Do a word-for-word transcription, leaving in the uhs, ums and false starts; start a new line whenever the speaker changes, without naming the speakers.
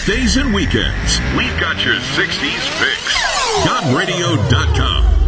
Weekdays and weekends, we've got your sixties fix. God radio dot com.